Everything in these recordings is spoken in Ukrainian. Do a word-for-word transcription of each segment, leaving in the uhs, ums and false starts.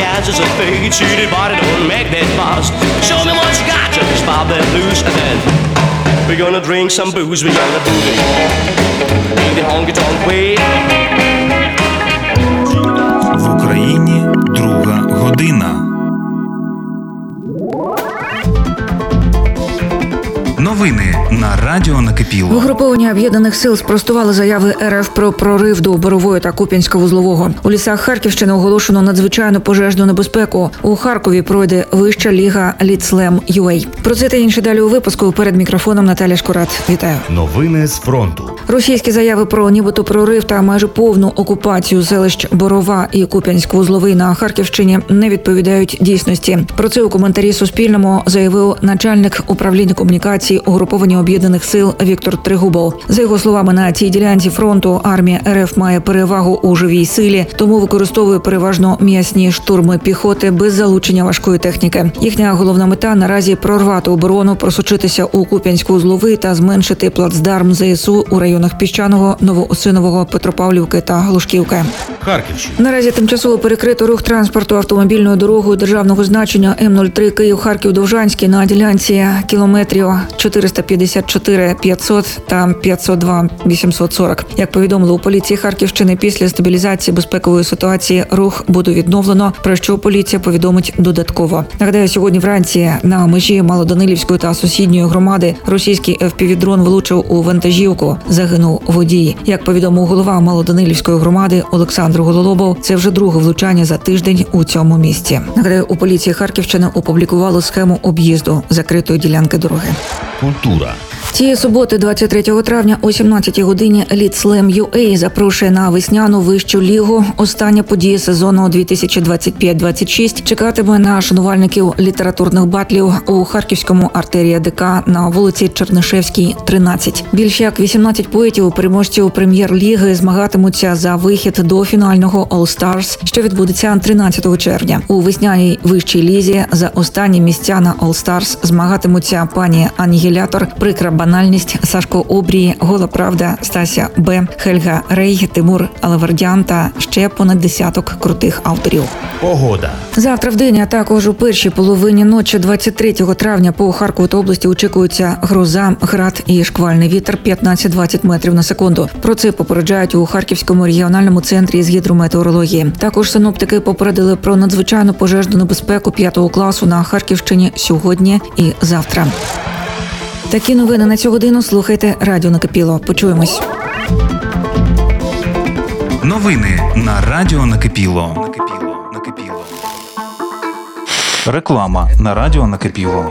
gas is a fade. Cheated body don't make that fuss. Show me what you got, just pop that blues. And then we're gonna drink some booze, we're gonna boogie. In the honky-tonk way. В Україні друга година. Новини на Радіо Накипіло. Угруповання Об'єднаних сил спростували заяви РФ про прорив до Борової та Куп'янська-Вузлового. У лісах Харківщини оголошено надзвичайну пожежну небезпеку. У Харкові пройде вища ліга Лідслем ю ей. Про це та інше далі у випуску. Перед мікрофоном Наталя Шкурат. Вітаю. Новини з фронту. Російські заяви про нібито прорив та майже повну окупацію селищ Борова і Куп'янськ-Вузловий на Харківщині не відповідають дійсності. Про це у коментарі Суспільному заявив начальник управління комунікації угруповання Об'єднаних сил Віктор Трегубов. За його словами, на цій ділянці фронту армія РФ має перевагу у живій силі, тому використовує переважно м'ясні штурми піхоти без залучення важкої техніки. Їхня головна мета наразі прорвати оборону, просочитися у Куп'янськ-Вузловий та зменшити плацдарм ЗСУ у районах Піщаного, Новоосинового, Петропавлівки та Глушківки. Харківщина. Наразі тимчасово перекрито рух транспорту автомобільною дорогою державного значення М нуль три Київ-Харків-Довжанський на ділянці кілометрів чотириста п'ятдесят чотири п'ятсот та п'ятсот два вісімсот сорок. Як повідомили у поліції Харківщини, після стабілізації безпекової ситуації рух буде відновлено, про що поліція повідомить додатково. Нагадаю, сьогодні вранці на межі Малоданилівської та сусідньої громади російський еф пі ві-дрон влучив у вантажівку. Загинув водій. Як повідомив голова Малоданилівської громади Олександр Гололобов, це вже друге влучання за тиждень у цьому місці. Нагадаю, у поліції Харківщини опублікували схему об'їзду закритої ділянки дороги. Культура. Цієї суботи, двадцять третього травня, о сімнадцятій годині Лідслем ю ей запрошує на весняну вищу лігу. Остання подія сезону дві тисячі двадцять п'ять двадцять шість чекатиме на шанувальників літературних батлів у Харківському артерія ДК на вулиці Чернишевській, тринадцять. Більш як вісімнадцять поетів, переможців прем'єр-ліги, змагатимуться за вихід до фінального All Stars, що відбудеться тринадцятого червня. У весняній вищій лізі за останні місця на All Stars змагатимуться пані Анігілятор, Прикра банальність, Сашко Обрій, Гола правда, Стася Б, Хельга Рей, Тимур Алавардян та ще понад десяток крутих авторів. Погода. Завтра вдень, а також у першій половині ночі двадцять третього травня по Харкову та області очікується гроза, град і шквальний вітер п'ятнадцять двадцять метрів на секунду. Про це попереджають у Харківському регіональному центрі з гідрометеорології. Також синоптики попередили про надзвичайну пожежну небезпеку п'ятого класу на Харківщині сьогодні і завтра. Такі новини на цю годину слухайте Радіо Накипіло. Почуємось. Новини на Радіо Накипіло. Накипіло. Накипіло. Реклама на Радіо Накипіло.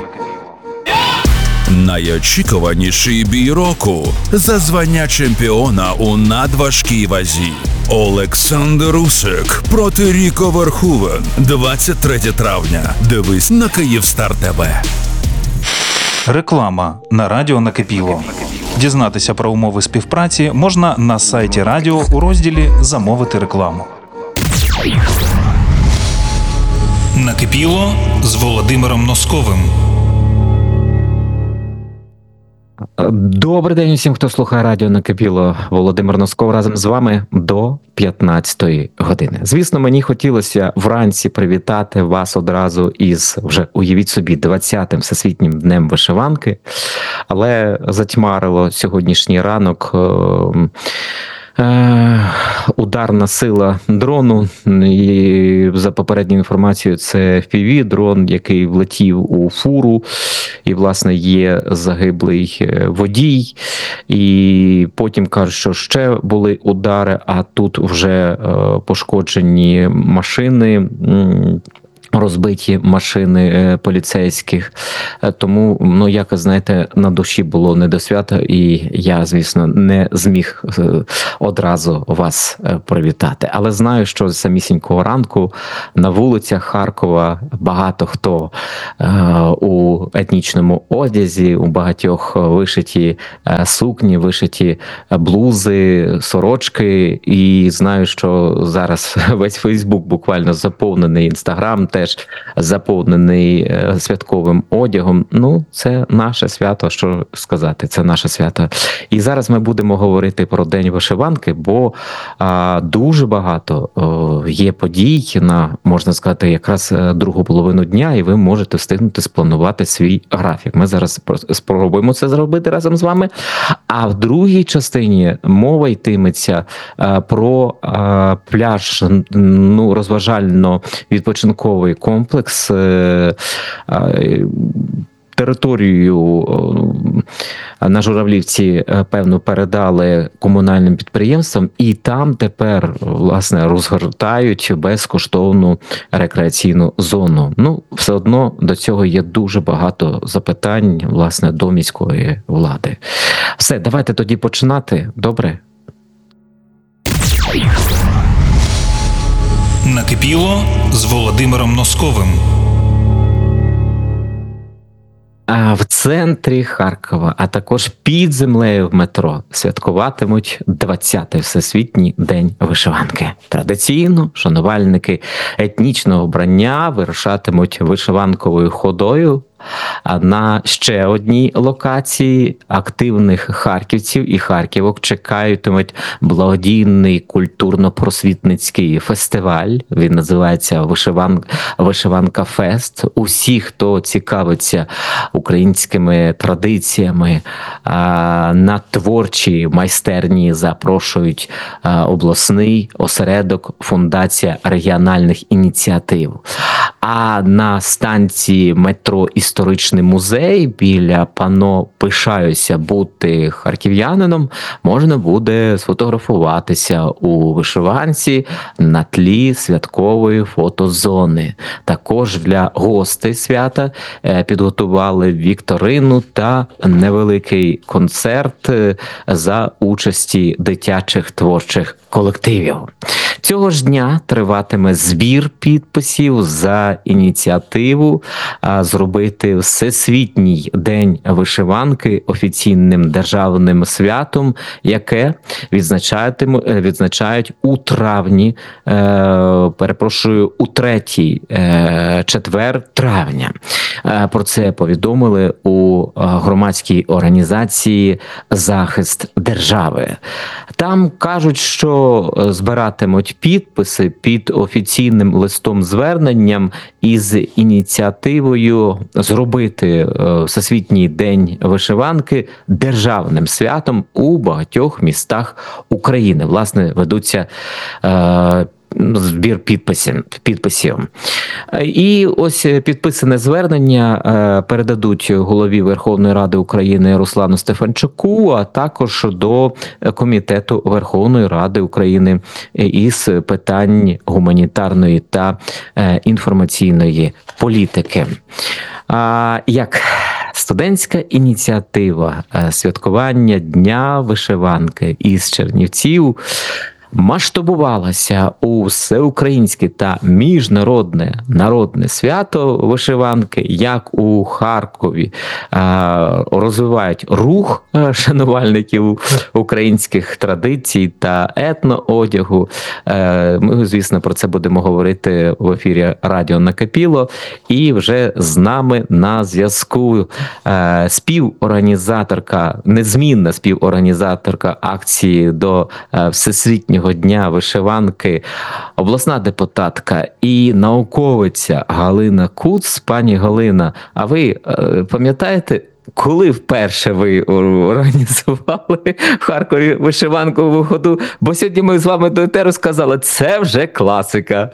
Найочікуваніший бій року за звання чемпіона у надважкій вазі. Олександр Усик проти Ріко Верховен. двадцять третього травня. Дивись на Київстар ТВ. Реклама на Радіо Накипіло. Дізнатися про умови співпраці можна на сайті радіо у розділі «Замовити рекламу». Накипіло з Володимиром Носковим. Добрий день усім, хто слухає Радіо Накипіло. Володимир Носков разом з вами до п'ятнадцятої години. Звісно, мені хотілося вранці привітати вас одразу із, вже уявіть собі, двадцятим Всесвітнім днем вишиванки, але затьмарило сьогоднішній ранок ударна сила дрону, і за попередньою інформацією це еф пі ві-дрон, який влетів у фуру, і, власне, є загиблий водій, і потім кажуть, що ще були удари, а тут вже пошкоджені машини, розбиті машини поліцейських, тому, ну, якось, знаєте, на душі було не до свята, і я, звісно, не зміг одразу вас привітати. Але знаю, що з самісінького ранку на вулицях Харкова багато хто у етнічному одязі, у багатьох вишиті сукні, вишиті блузи, сорочки, і знаю, що зараз весь Фейсбук буквально заповнений, Інстаграм теж теж заповнений е, святковим одягом. Ну, це наше свято, що сказати, це наше свято. І зараз ми будемо говорити про День вишиванки, бо а, дуже багато о, є подій на, можна сказати, якраз другу половину дня, і ви можете встигнути спланувати свій графік. Ми зараз спробуємо це зробити разом з вами. А в другій частині мова йтиметься а, про а, пляж, ну, розважально-відпочинковий комплекс, а, а, територію на Журавлівці, певно, передали комунальним підприємствам, і там тепер, власне, розгортають безкоштовну рекреаційну зону. Ну, все одно до цього є дуже багато запитань, власне, до міської влади. Все, давайте тоді починати. Добре? Накипіло з Володимиром Носковим. А в центрі Харкова, а також під землею в метро святкуватимуть двадцятий Всесвітній день вишиванки. Традиційно шанувальники етнічного вбрання вирушатимуть вишиванковою ходою на ще одній локації активних харківців і харківок чекатимуть благодійний культурно-просвітницький фестиваль. Він називається Вишиван... Вишиванка Фест. Усі, хто цікавиться українськими традиціями, на творчі майстерні запрошують обласний осередок Фундація регіональних ініціатив. А на станції метро Історичний музей біля пано «Пишаюся бути харків'янином» можна буде сфотографуватися у вишиванці на тлі святкової фотозони. Також для гостей свята підготували вікторину та невеликий концерт за участі дитячих творчих колективів. Цього ж дня триватиме збір підписів за ініціативу зробити Всесвітній день вишиванки офіційним державним святом, яке відзначають у травні, е, перепрошую, у третій е, четвер травня. Е, про це повідомили у громадській організації «Захист держави». Там кажуть, що збиратимуть підписи під офіційним листом-зверненням із ініціативою зробити Всесвітній день вишиванки державним святом у багатьох містах України. Власне, ведуться е, збір підписів, підписів. І ось підписане звернення передадуть голові Верховної Ради України Руслану Стефанчуку, а також до Комітету Верховної Ради України із питань гуманітарної та інформаційної політики. Як студентська ініціатива святкування Дня вишиванки із Чернівців масштабувалася у всеукраїнське та міжнародне народне свято вишиванки, як у Харкові розвивають рух шанувальників українських традицій та етноодягу. Ми, звісно, про це будемо говорити в ефірі Радіо Накипіло. І вже з нами на зв'язку співорганізаторка, незмінна співорганізаторка акції до Всесвітнього Дня вишиванки, обласна депутатка і науковиця Галина Куц. Пані Галина, а ви е, пам'ятаєте, коли вперше ви організували в Харкові вишиванкову ходу? Бо сьогодні ми з вами до етеру сказали, це вже класика.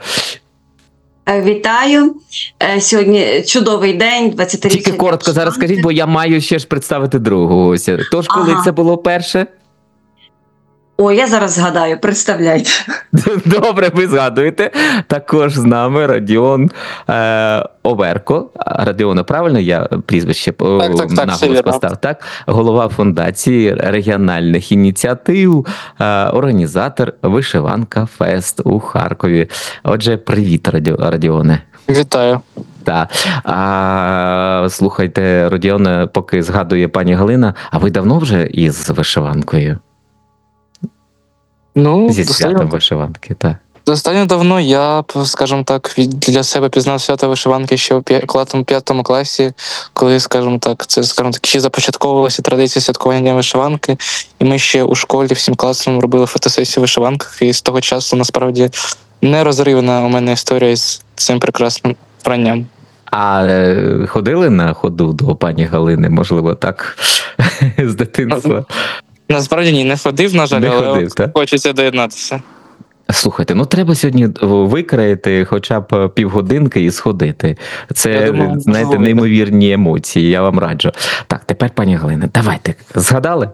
Вітаю. Сьогодні чудовий день, двадцятиріччя. Тільки коротко зараз скажіть, бо я маю ще ж представити другого гостя. Тож, коли ага. це було перше? О, я зараз згадаю, представляйте. Добре, ви згадуєте. Також з нами Радіон е, Оверко. Радіона, правильно я прізвище так, так, так, наголос поставив? Так? Голова Фундації регіональних ініціатив, е, організатор Вишиванка Фест у Харкові. Отже, привіт, Радіоне. Вітаю. Так. А, слухайте, Радіоне, поки згадує пані Галина, а ви давно вже із вишиванкою? Ну, Зі святом вишиванки, так. Достатньо давно я, скажімо так, від- для себе пізнав свято вишиванки ще у п'я- клатому- п'ятому класі, коли, скажімо так, це, скажімо так, ще започатковувалася традиція святкування Дня вишиванки. І ми ще у школі всім класом робили фотосесію в вишиванках. І з того часу, насправді, нерозривна у мене історія з цим прекрасним вбранням. А е, ходили на ходу до пані Галини, можливо, так, з дитинства? Насправді ні, не ходив, на жаль, Не але ходив, так? хочеться доєднатися. Слухайте, ну треба сьогодні викраїти хоча б півгодинки і сходити. Це, Я думаю, знаєте, можливо. неймовірні емоції, я вам раджу. Так, тепер, пані Галина, давайте. Згадали?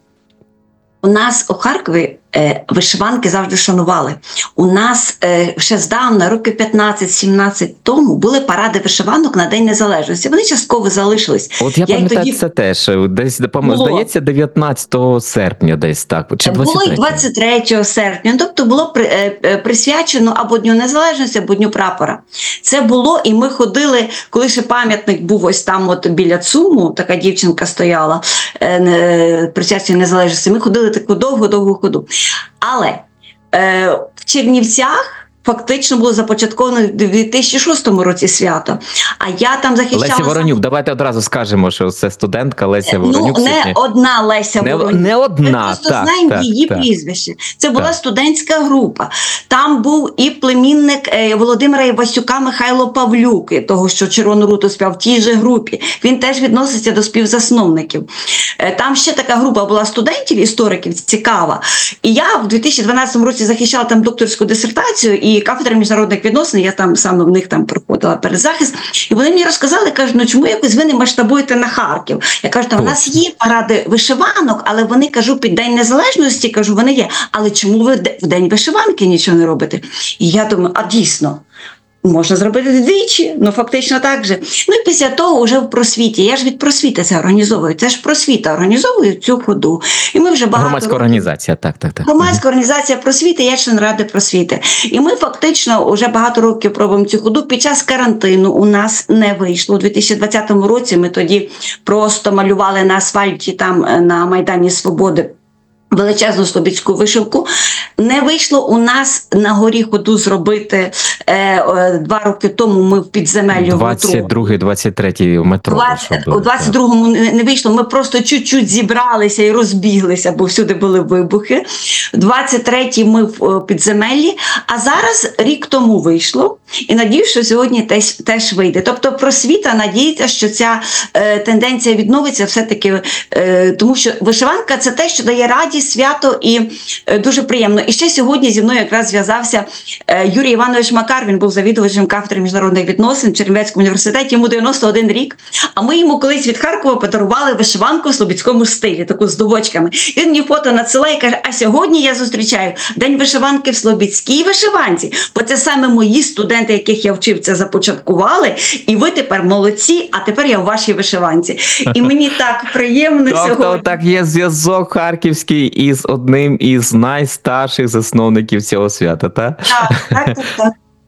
У нас у Харкові е, вишиванки завжди шанували. У нас е, ще здавна, років п'ятнадцять-сімнадцять тому, були паради вишиванок на День Незалежності. Вони частково залишились. От я Я й пам'ятаю тоді- це теж. Десь, по-моєму, Було. здається, дев'ятнадцятого серпня десь так. Чи Було і двадцять третього? двадцять третього серпня, ну, тобто було при- е, е, присвячено або Дню Незалежності, або Дню Прапора. Це було, і ми ходили, коли ще пам'ятник був ось там от біля ЦУМу, така дівчинка стояла, е, не- присвячена Незалежності, ми ходили таку довгу-довгу ходу. Але е, в Чернівцях фактично було започатковано в дві тисячі шостому році свято, а я там захищала... Леся Воронюк, давайте одразу скажемо, що це студентка Леся Ну, Воронюк. не сьогодні. одна Леся Не- Воронюк. не одна, Ми просто так, знаємо так, її так. прізвище. Це була Так. студентська група. Там був і племінник е, Володимира Івасюка Михайло Павлюк, і того, що Червону руту спів в тій же групі. Він теж відноситься до співзасновників. Е, Там ще така група була студентів, істориків, цікава. І я в дві тисячі дванадцятому році захищала там докторську дисертацію і кафедра міжнародних відносин, я там саме в них там проходила перезахист. І вони мені розказали, кажуть, ну чому якось ви не масштабуєте на Харків? Я кажу, та в нас Точно. є паради вишиванок, але вони, кажу, під День Незалежності, кажу, вони є. Але чому ви де- в День вишиванки нічого не робите? І я думаю, а дійсно, можна зробити двічі, ну фактично так же. Ну і після того вже в просвіті, я ж від просвіти це організовую, це ж просвіта організовує цю ходу. І ми вже багато Громадська років- організація, так, так, так. Громадська організація просвіти, я член Ради просвіти. І ми фактично вже багато років пробуємо цю ходу. Під час карантину у нас не вийшло. У дві тисячі двадцятому році ми тоді просто малювали на асфальті там е, на Майдані Свободи величезну слобідську вишивку. Не вийшло у нас на горі ходу зробити е, е, два роки тому. Ми в підземеллю в метро. двадцять другий двадцять третій в метро. двадцять вийшов, У двадцять другому не не вийшло, ми просто чуть-чуть зібралися і розбіглися, бо всюди були вибухи. В двадцять третій ми в о, підземеллі, а зараз рік тому вийшло. І надію, що сьогодні теж, теж вийде. Тобто просвіта надіється, що ця е, тенденція відновиться все-таки, е, тому що вишиванка – це те, що дає радість, свято і е, дуже приємно. І ще сьогодні зі мною якраз зв'язався е, Юрій Іванович Макар, він був завідувачем кафедри міжнародних відносин в Чернівецькому університеті, йому дев'яносто один рік, а ми йому колись від Харкова подарували вишиванку в слобідському стилі, таку з дубочками. Він мені фото надсилає і каже, а сьогодні я зустрічаю День вишиванки в слобідській вишиванці, бо це саме мої студенти, яких я вчив, це започаткували, і ви тепер молодці, а тепер я у вашій вишиванці. І мені так приємно Тобто, сьогодні. так є зв'язок харківський із одним із найстарших засновників цього свята, так? Так, так, так, так.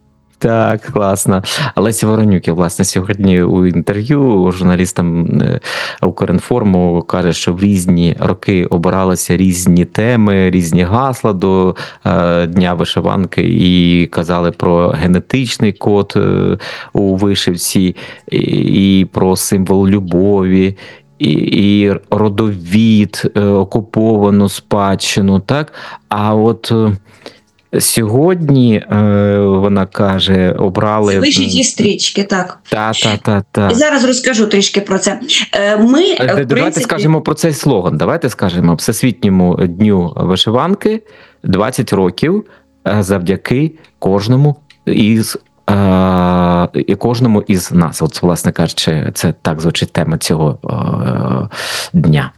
Так, класно. Леся Воронюк, власне, сьогодні у інтерв'ю журналістам е, Укрінформу каже, що в різні роки обиралися різні теми, різні гасла до е, Дня вишиванки, і казали про генетичний код е, у вишивці, і, і про символ любові, і, і родовід, е, окуповану спадщину, так? А от е, сьогодні, е, вона каже, обрали... Вишиті стрічки, так. Та, та, та, та. І зараз розкажу трішки про це. Е, Ми, Е, в Давайте принципі, скажемо про цей слоган. Давайте скажемо Всесвітньому дню вишиванки двадцять років е, завдяки кожному із е, і кожному із нас. От, власне кажучи, це так звучить тема цього е, дня.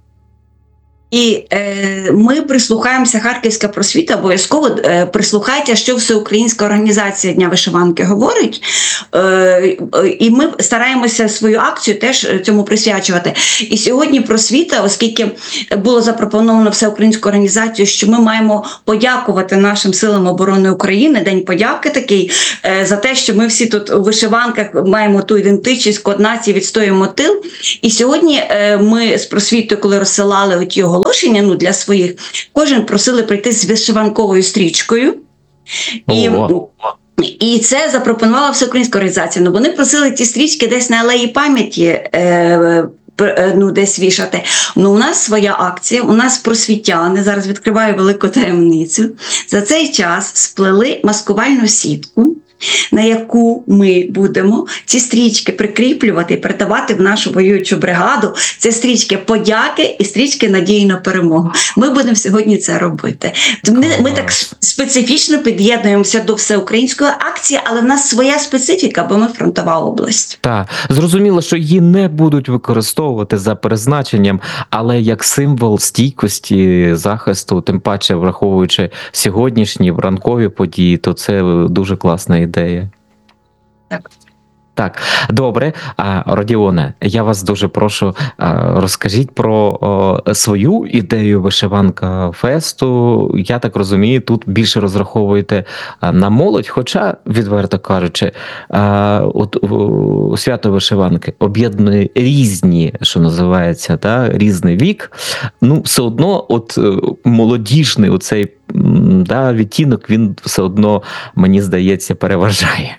І е, ми прислухаємося, Харківська просвіта обов'язково е, прислухайте, що Всеукраїнська організація Дня вишиванки говорить. Е, е, і ми стараємося свою акцію теж цьому присвячувати. І сьогодні просвіта, оскільки було запропоновано Всеукраїнську організацію, що ми маємо подякувати нашим силам оборони України, День подяки такий, е, за те, що ми всі тут у вишиванках маємо ту ідентичність, код нації, відстоюємо тил. І сьогодні е, ми з просвітою, коли розсилали оті оголошення, ну, для своїх, кожен просили прийти з вишиванковою стрічкою. І, Ого. і це запропонувала всеукраїнська організація. Ну, вони просили ті стрічки десь на алеї пам'яті е, ну, десь вішати. Ну, у нас своя акція, у нас просвітяни, зараз відкриваю велику таємницю, за цей час сплели маскувальну сітку, на яку ми будемо ці стрічки прикріплювати і передавати в нашу воюючу бригаду. Це стрічки подяки і стрічки надії на перемогу. Ми будемо сьогодні це робити. Ми, ми так специфічно під'єднуємося до всеукраїнської акції, але в нас своя специфіка, бо ми фронтова область. Так, зрозуміло, що її не будуть використовувати за призначенням, але як символ стійкості, захисту, тим паче враховуючи сьогоднішні ранкові події, то це дуже класна ідея. Так. Так, добре. А, Родіоне, я вас дуже прошу, а, розкажіть про о, свою ідею вишиванка фесту. Я так розумію, тут більше розраховуєте а, на молодь, хоча, відверто кажучи, а, от о, свято вишиванки об'єднує різні, що називається, та, різний вік. Ну, все одно, от молодіжний оцей м, да, відтінок, він все одно, мені здається, переважає.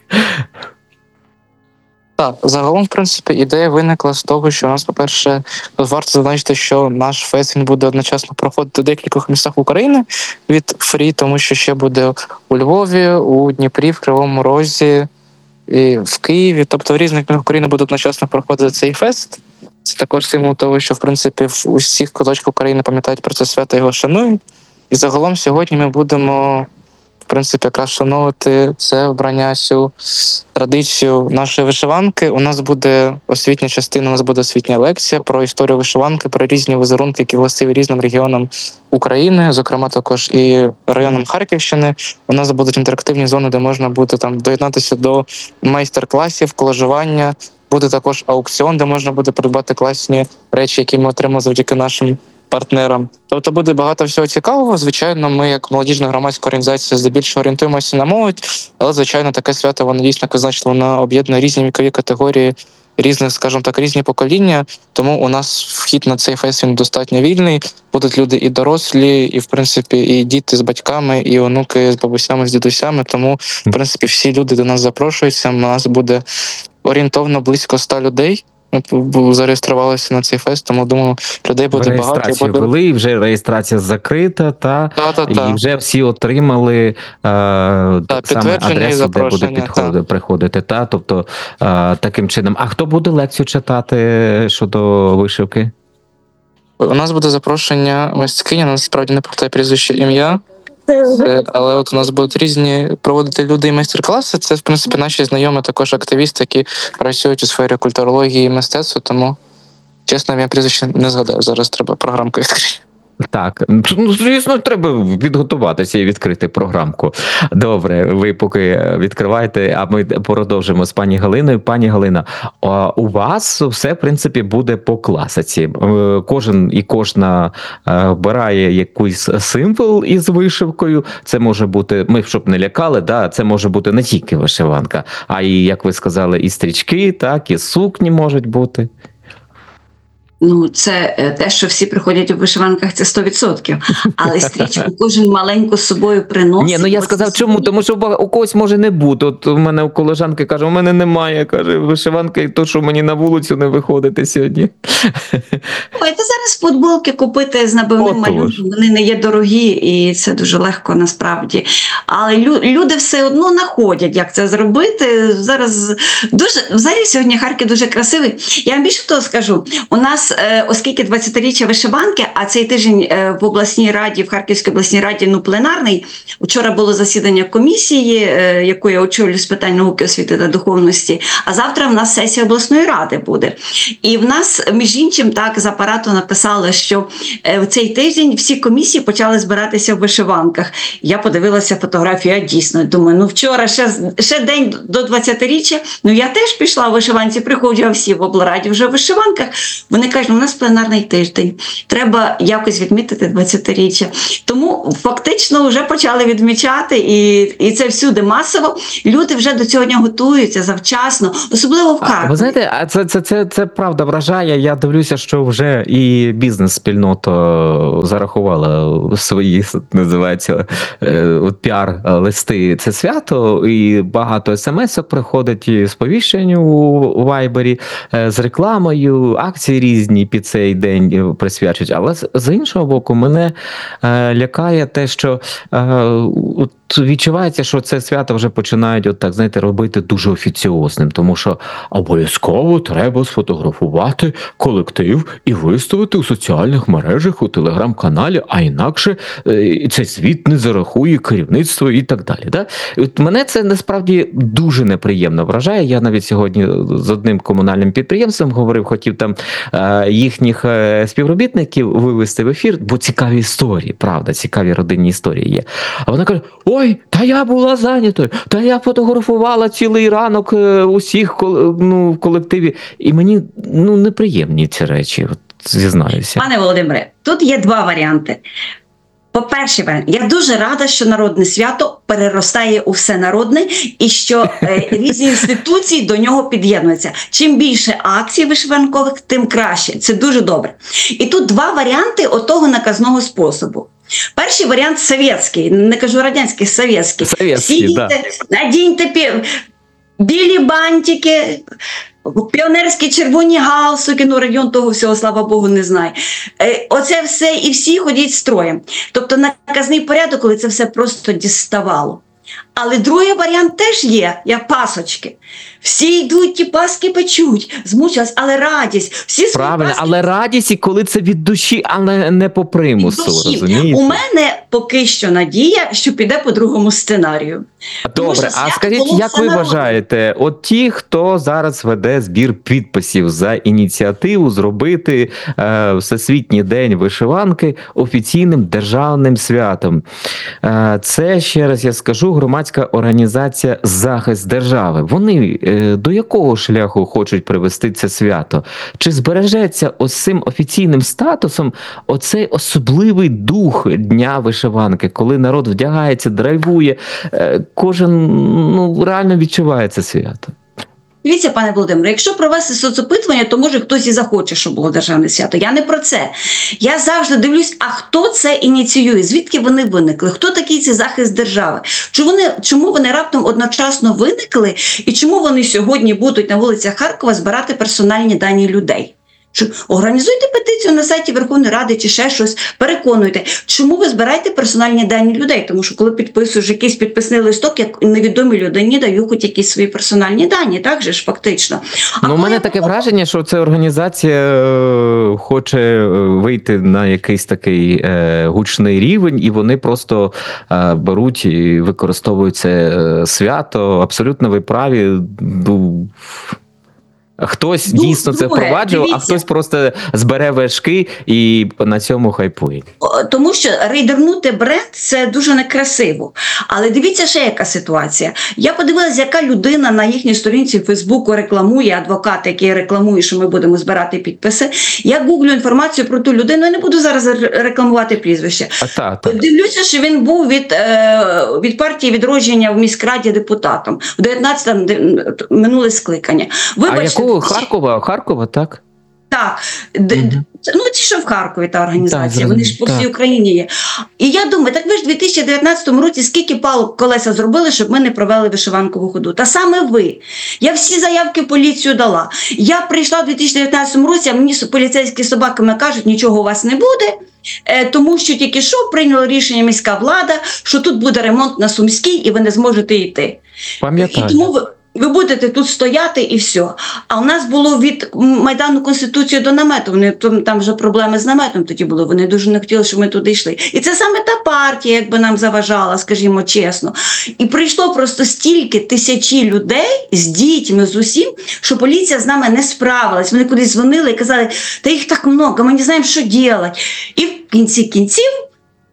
Так, загалом, в принципі, ідея виникла з того, що у нас, по-перше, варто зазначити, що наш фест він буде одночасно проходити в декількох містах України від Фрі, тому що ще буде у Львові, у Дніпрі, в Кривому Розі і в Києві. Тобто в різних містах України буде одночасно проходити цей фест. Це також символ того, що, в принципі, в усіх куточках України пам'ятають про це свято і його шанують. І загалом сьогодні ми будемо, в принципі, якраз шанувати це вбрання, цю традицію нашої вишиванки. У нас буде освітня частина, у нас буде освітня лекція про історію вишиванки, про різні візерунки, які властиві різним регіонам України, зокрема також і районам Харківщини. У нас будуть інтерактивні зони, де можна буде там доєднатися до майстер-класів, колажування. Буде також аукціон, де можна буде придбати класні речі, які ми отримали завдяки нашим партнерам. Тобто буде багато всього цікавого. Звичайно, ми, як молодіжна громадська організація, здебільшого орієнтуємося на молодь, але, звичайно, таке свято, воно дійсно, як ви значили, воно об'єднує різні вікові категорії, різних, скажімо так, різні покоління, тому у нас вхід на цей фест він достатньо вільний. Будуть люди і дорослі, і, в принципі, і діти з батьками, і онуки з бабусями, з дідусями, тому, в принципі, всі люди до нас запрошуються. У нас буде орієнтовно близько ста людей. Ми зареєструвалися на цей фест, тому, думаю, людей буде багато. Реєстрацію буде... вели, вже реєстрація закрита, та, Та-та-та. і вже всі отримали е, та, саме адресу, де буде підходити, приходити. Та, тобто е, таким чином. А хто буде лекцію читати щодо вишивки? У нас буде запрошення майстриня, насправді не пам'ятаю прізвище, ім'я. Але от у нас будуть різні проводити люди і майстер-класи. Це, в принципі, наші знайомі також активісти, які працюють у сфері культурології і мистецтва, тому, чесно, я прізвище не згадаю. Зараз треба програмку відкрити. Так, ну, звісно, треба підготуватися і відкрити програмку. Добре, ви поки відкриваєте, а ми продовжимо з пані Галиною. Пані Галина, у вас все, в принципі, буде по класиці. Кожен і кожна вбирає якийсь символ із вишивкою. Це може бути, ми щоб не лякали, да, це може бути не тільки вишиванка, а і, як ви сказали, і стрічки, так, і сукні можуть бути. Ну, це те, що всі приходять у вишиванках, це сто відсотків. Але стрічку кожен маленьку з собою приносить. Ні, ну я сказав, чому? Тому що у когось може не бути. От у мене у колежанки каже, у мене немає, каже, вишиванки, і то, що мені на вулицю не виходити сьогодні. Ой, та зараз футболки купити з набивним малюнком, вони не є дорогі, і це дуже легко насправді. Але лю- люди все одно знаходять, як це зробити. Зараз дуже, взагалі сьогодні Харків дуже красивий. Я вам більше того скажу, у нас оскільки двадцятиріччя вишиванки, а цей тиждень в обласній раді, в Харківській обласній раді, ну, пленарний, вчора було засідання комісії, яку я очолюю з питань науки, освіти та духовності, а завтра в нас сесія обласної ради буде. І в нас, між іншим, так, з апарату написали, що в цей тиждень всі комісії почали збиратися в вишиванках. Я подивилася фотографію, я дійсно думаю, ну вчора ще, ще день до двадцятиріччя, ну я теж пішла в вишиванці, приходжу, а всі в облраді вже в вишиванках. Вони кажуть, кажуть, у нас пленарний тиждень, треба якось відмітити двадцятиріччя. Тому фактично вже почали відмічати, і, і це всюди масово. Люди вже до цього дня готуються завчасно, особливо в Харкові. Ви знаєте, а це, це, це, це правда вражає. Я дивлюся, що вже і бізнес-спільнота зарахувала свої, називається, піар-листи це свято, і багато смс-ок приходить і сповіщень у Вайбері з рекламою, акції різні під цей день присвячують. Але з іншого боку, мене лякає те, що от відчувається, що це свято вже починають от так, знаєте, робити дуже офіціозним, тому що обов'язково треба сфотографувати колектив і виставити у соціальних мережах, у телеграм-каналі, а інакше цей звіт не зарахує керівництво і так далі. Да? От мене це насправді дуже неприємно вражає. Я навіть сьогодні з одним комунальним підприємством говорив, хотів там їхніх співробітників вивести в ефір, бо цікаві історії, правда, цікаві родинні історії є. А вона каже: ой, та я була зайнятою, та я фотографувала цілий ранок усіх, ну, в колективі. І мені, ну, неприємні ці речі, от, зізнаюся. Пане Володимире, тут є два варіанти. По-перше, я дуже рада, що народне свято переростає у всенародне і що е, різні інституції до нього під'єднуються. Чим більше акцій вишиванкових, тим краще. Це дуже добре. І тут два варіанти отого наказного способу. Перший варіант совєтський, не кажу радянський, совєтський. Совєтський, да. Надіньте пі- білі бантики, піонерські червоні галстуки, ну район того всього, слава Богу, не знає. Е, оце все і всі ходять строєм. Тобто наказний порядок, коли це все просто діставало. Але другий варіант теж є, як пасочки. Всі йдуть, ті паски печуть, змучилась, але радість. Всі свої Правильно, паски... але радість, і коли це від душі, але не по примусу, розумієте? У мене поки що надія, що піде по другому сценарію. Добре, а скажіть, як ви вважаєте, от ті, хто зараз веде збір підписів за ініціативу зробити е, Всесвітній день вишиванки офіційним державним святом, е, це, ще раз я скажу, громадська організація «Захист держави». Вони е, до якого шляху хочуть привести це свято? Чи збережеться ось цим офіційним статусом оцей особливий дух Дня вишиванки, коли народ вдягається, драйвує, е, кожен, ну, реально відчуває це свято? Дивіться, пане Володимире, якщо провести соцопитування, то може хтось і захоче, щоб було державне свято. Я не про це. Я завжди дивлюсь, а хто це ініціює, звідки вони виникли, хто такий цей захист держави, чому вони, чому вони раптом одночасно виникли і чому вони сьогодні будуть на вулицях Харкова збирати персональні дані людей. Організуйте петицію на сайті Верховної Ради чи ще щось, переконуйте, чому ви збираєте персональні дані людей, тому що коли підписуєш якийсь підписний листок, як невідомій людині даю хоч якісь свої персональні дані, так же ж фактично. А ну, у мене таке враження, що ця організація е, хоче вийти на якийсь такий е, гучний рівень, і вони просто е, беруть і використовують це е, свято. Абсолютно ви праві. Ну, хтось Друг, дійсно це друге, впроваджував, дивіться. а хтось просто збере вершки і на цьому хайпує. Тому що рейдернути бренд – це дуже некрасиво. Але дивіться ще яка ситуація. Я подивилася, яка людина на їхній сторінці в Фейсбуку рекламує, адвокат, який рекламує, що ми будемо збирати підписи. Я гуглю інформацію про ту людину, я не буду зараз рекламувати прізвище. А, та, та. Дивлюся, що він був від, е, від партії «Відродження» в міськраді депутатом. В дев'ятнадцятому минуле скликання. А якого? Харкова? Харкова, так? Так, mm-hmm. ну ті, що в Харкові та організація, так, вони ж по всій так. Україні є. І я думаю, так ви ж в дві тисячі дев'ятнадцятому році скільки палок колеса зробили, щоб ми не провели вишиванкову ходу? Та саме ви. Я всі заявки в поліцію дала. Я прийшла в дві тисячі дев'ятнадцятому році, а мені поліцейські собаками кажуть, нічого у вас не буде, тому що тільки що прийняла рішення міська влада, що тут буде ремонт на Сумській і ви не зможете йти. Пам'ятаю. І тому ви... Ви будете тут стояти і все. А у нас було від Майдану Конституції до намету. Вони, там вже проблеми з наметом тоді були. Вони дуже не хотіли, щоб ми туди йшли. І це саме та партія, якби нам заважала, скажімо чесно. І прийшло просто стільки тисячі людей з дітьми, з усім, що поліція з нами не справилась. Вони кудись дзвонили і казали, та їх так много, ми не знаємо, що робити. І в кінці кінців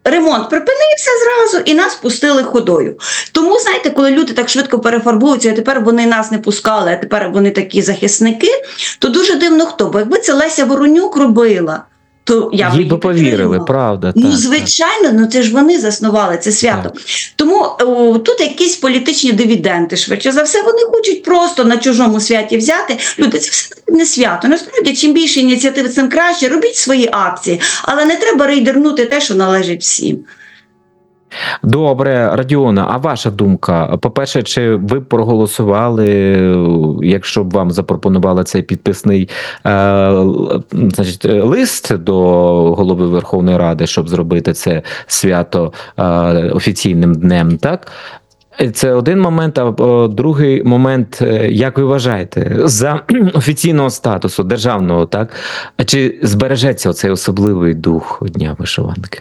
ремонт припинився зразу і нас пустили ходою. Тому, знаєте, коли люди так швидко перефарбуються, а тепер вони нас не пускали, а тепер вони такі захисники, то дуже дивно хто. Бо якби це Леся Воронюк робила, то я б Їй її би повірили, підтримала. правда. Ну, так, звичайно, ну це ж вони заснували це свято. Тому о, тут якісь політичні дивіденди, швидше за все, вони хочуть просто на чужому святі взяти. Люди, це все не свято. Насправді, чим більше ініціатив, тим краще. Робіть свої акції, але не треба рейдернути те, що належить всім. Добре, Радіона, а ваша думка? По-перше, чи ви б проголосували, якщо б вам запропонували цей підписний е, значить, лист до голови Верховної Ради, щоб зробити це свято е, офіційним днем, так? Це один момент, а о, другий момент, як ви вважаєте, за офіційного статусу державного, так? Чи збережеться оцей особливий дух Дня вишиванки?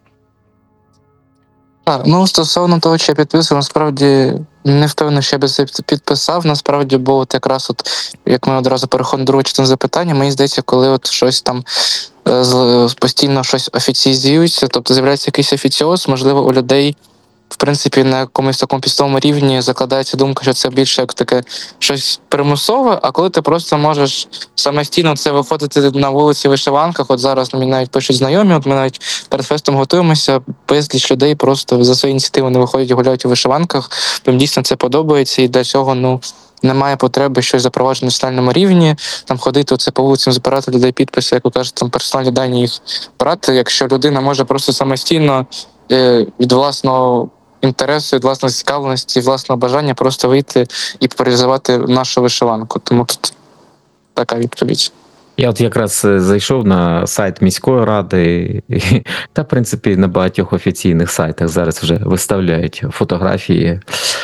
Так, ну стосовно того, чи я підписував, насправді не впевнений, що я би це підписав. Насправді, бо от якраз от, як ми одразу переходимо до другого частини запитання, мені здається, коли от щось там е, з- постійно щось офіційзується, тобто з'являється якийсь офіціоз, можливо, у людей в принципі на якомусь такому підставовому рівні закладається думка, що це більше як таке щось примусове, а коли ти просто можеш самостійно це виходити на вулиці в вишиванках, от зараз мені навіть пишуть знайомі, от ми навіть перед фестом готуємося, безліч людей просто за свої ініціативи не виходять і гуляють у вишиванках, їм дійсно це подобається, і для цього, ну, немає потреби щось запроваджувати на національному рівні, там ходити оце по вулицям, збирати людей підписи, як ви кажете, там персональні дані їх брати, якщо людина може просто самостійно е, від власного інтересу, від власної цікавленості, від власного бажання просто вийти і популяризувати нашу вишиванку. Тому тут така відповідь. Я от якраз е, зайшов на сайт міської ради, і, та, в принципі, на багатьох офіційних сайтах зараз вже виставляють фотографії.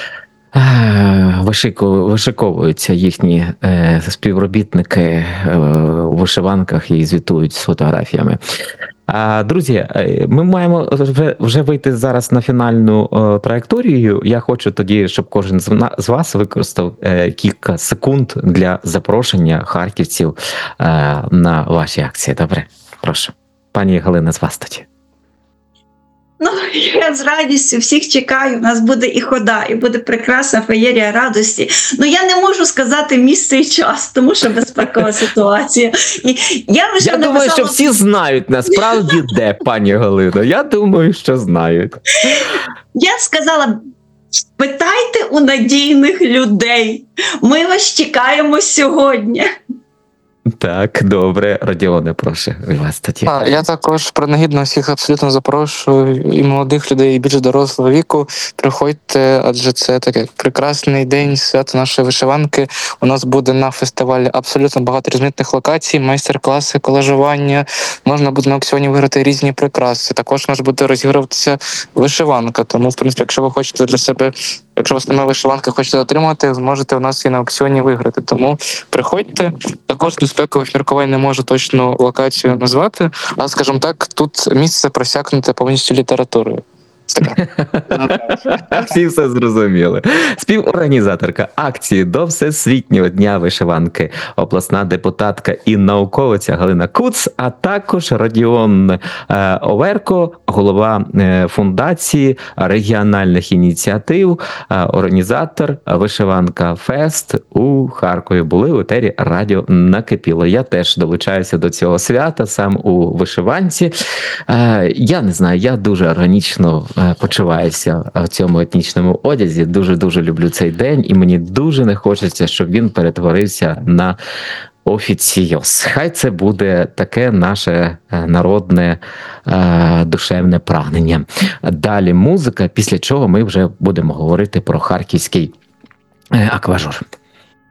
Е, вишику- Вишиковуються їхні е, співробітники е, у вишиванках і звітують з фотографіями. А, друзі, е, ми маємо вже, вже вийти зараз на фінальну е, траєкторію. Я хочу тоді, щоб кожен з, на- з вас використав е, кілька секунд для запрошення харківців е, на ваші акції. Добре, прошу. Пані Галина, з вас тоді. Ну, я з радістю всіх чекаю. У нас буде і хода, і буде прекрасна феєрія радості. Ну, я не можу сказати місце і час, тому що безпекова ситуація. І я вже Я думаю, написала... що всі знають насправді де, пані Галино. Я думаю, що знають. Я сказала, питайте у надійних людей. Ми вас чекаємо сьогодні. Так, добре. Родіоне, прошу, і вас тоді. А, я також принагідно всіх абсолютно запрошую, і молодих людей, і більш дорослого віку. Приходьте, адже це таке прекрасний день свята нашої вишиванки. У нас буде на фестивалі абсолютно багато різноманітних локацій, майстер-класи, колажування. Можна буде на аукціоні виграти різні прикраси. Також у нас буде розігруватися вишиванка. Тому, в принципі, якщо ви хочете для себе, якщо у вас немає вишиванки, хочете отримати, зможете у нас і на аукціоні виграти. Тому приходьте. Також безпекових міркувань не можу точно локацію назвати, але, скажімо так, тут місце просякнуте повністю літературою. Всі все зрозуміли. Співорганізаторка акції до Всесвітнього дня вишиванки, обласна депутатка і науковиця Галина Куц, а також Радіон е, Оверко, голова е, фундації регіональних ініціатив, е, організатор Вишиванка Фест у Харкові. Були у етері радіо Накипіло. Я теж долучаюся до цього свята, сам у вишиванці. Е, я не знаю, я дуже органічно почуваюся в цьому етнічному одязі. Дуже-дуже люблю цей день, і мені дуже не хочеться, щоб він перетворився на офіціоз. Хай це буде таке наше народне е, душевне прагнення. Далі музика, після чого ми вже будемо говорити про харківський е, акважор.